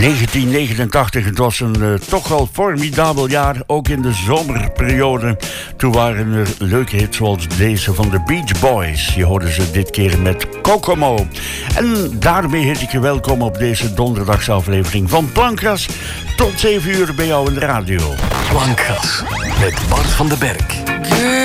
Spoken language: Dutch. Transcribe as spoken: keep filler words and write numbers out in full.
negentien negenentachtig, het was een uh, toch wel formidabel jaar, ook in de zomerperiode. Toen waren er leuke hits zoals deze van de Beach Boys. Je hoorde ze dit keer met Kokomo. En daarmee heet ik je welkom op deze donderdagsaflevering van Plankgas. Tot zeven uur bij jou in de radio. Plankgas met Bart van den Berg.